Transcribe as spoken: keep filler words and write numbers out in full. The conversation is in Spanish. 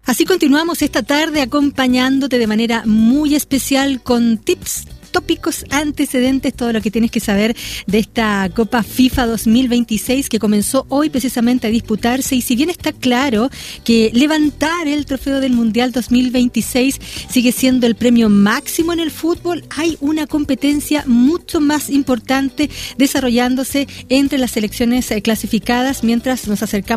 Así continuamos esta tarde acompañándote de manera muy especial con tips, tópicos, antecedentes, todo lo que tienes que saber de esta Copa FIFA dos mil veintiséis que comenzó hoy precisamente a disputarse. Y si bien está claro que levantar el trofeo del Mundial dos mil veintiséis sigue siendo el premio máximo en el fútbol, hay una competencia mucho más importante desarrollándose entre las selecciones clasificadas mientras nos acercamos